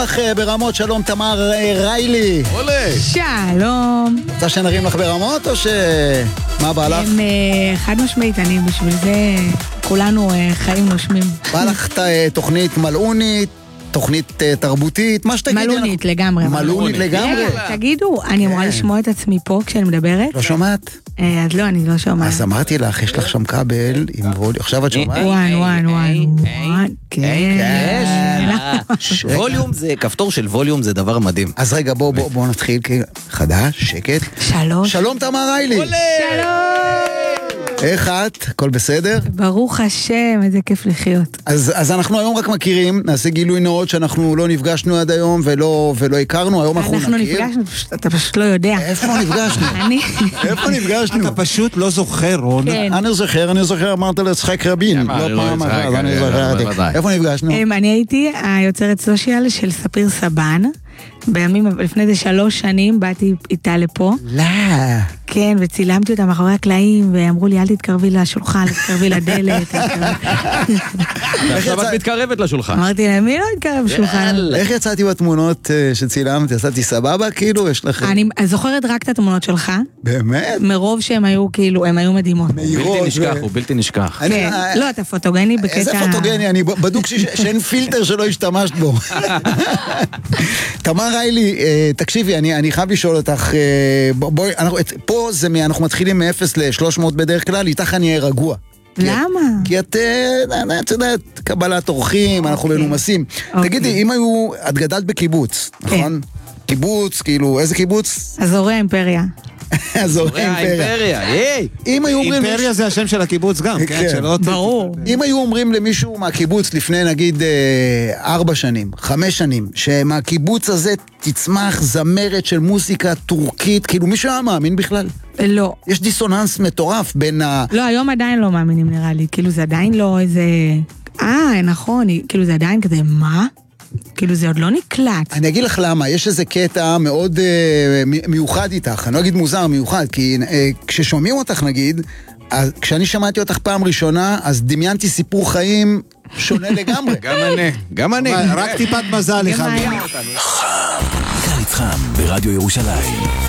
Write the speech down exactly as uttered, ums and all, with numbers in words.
ברמות, שלום תמר ריילי. עולה. שלום. רוצה שנרים לך ברמות או ש... מה בא לך? הם חד משמעית, אני בשביל זה כולנו חיים נושמים. בא לך תוכנית מלאונית, תוכנית תרבותית, מה שתגידי. מלאונית לגמרי. מלאונית לגמרי. תגידו, אני אמורה לשמוע את עצמי פה כשאני מדברת? לא שומעת? אז לא, אני לא שומעת. אז אמרתי לך, יש לך שם כבל עם ווליום, עכשיו את שומעת? וואן, וואן, וואן, וואן, כן. ווליום זה, כפתור של ווליום זה דבר מדהים. אז רגע, בואו נתחיל, חדש, שקט. שלום. שלום תמר ריילי. שלום. איך את? הכל בסדר? ברוך השם, איזה כיף לחיות. אז, אז אנחנו היום רק מכירים, נעשה גילוי נאות שאנחנו לא נפגשנו עד היום ולא, ולא הכרנו, היום אנחנו אנחנו נכיר. נפגשנו, אתה פשוט לא יודע. איפה נפגשנו? אני... איפה נפגשנו? אתה פשוט לא זוכר, רון. כן. אני זוכר, אני זוכר, אמרת לצחק רבין. לא פעם אחת, אני זוכר. איפה נפגשנו? אני הייתי היוצרת סושיאל של ספיר סבן. בימים, לפני זה שלוש שנים, באתי איתה לפה. לא. כן, וצילמתי אותה מאחורי הקלעים, ואמרו לי, אל תתקרבי לשולחן, תתקרבי לדלת. עכשיו את מתקרבת לשולחן. אמרתי להם, מי לא יתקרב לשולחן? איך יצאתי בתמונות שצילמתי? יצאתי סבבה, כאילו? יש לך... אני זוכרת רק את התמונות שלך. באמת? מרוב שהם היו, כאילו, הם היו מדהימות. בלתי נשכח, הוא בלתי נשכח. כן, לא, אתה פוטוגני בקטע... איזה פוטוגני? אני בדוק שאין פילטר שלא השתמשת בו. תמר ריילי, תקשיבי, אני חייב לשאול אותך, בואי, פה זה, אנחנו מתחילים מ-אפס ל-שלוש מאות בדרך כלל, איתך אני אהיה רגוע. למה? כי את, את יודעת, קבלת אורחים, אנחנו מנומסים. תגידי, אם היו, את גדלת בקיבוץ, נכון? קיבוץ, כאילו, איזה קיבוץ? אזורי האימפריה. אזורי האימפריה. אם היו אומרים... אימפריה זה השם של הקיבוץ גם, כן? ברור. אם היו אומרים למישהו מהקיבוץ לפני נגיד ארבע שנים, חמש שנים, שמהקיבוץ הזה תצמח זמרת של מוזיקה טורקית, כאילו מישהו היה מאמין בכלל? לא. יש דיסוננס מטורף בין ה... לא, היום עדיין לא מאמינים נראה לי, כאילו זה עדיין לא איזה... אה, נכון, כאילו זה עדיין כזה, מה? כאילו זה עוד לא נקלט. אני אגיד לך למה, יש איזה קטע מאוד אה, מיוחד איתך, אני לא אגיד מוזר, מיוחד, כי אה, כששומעים אותך נגיד, אז, כשאני שמעתי אותך פעם ראשונה, אז דמיינתי סיפור חיים שונה לגמרי. גם אני, גם אני. רק טיפת מזל, אחד. חם, קיץ חם ברדיו ירושלים.